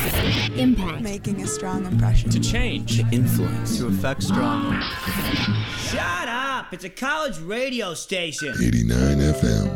Impact. Making a strong impression. To change. To influence. To affect strongly. Shut up! It's a college radio station. 89 FM.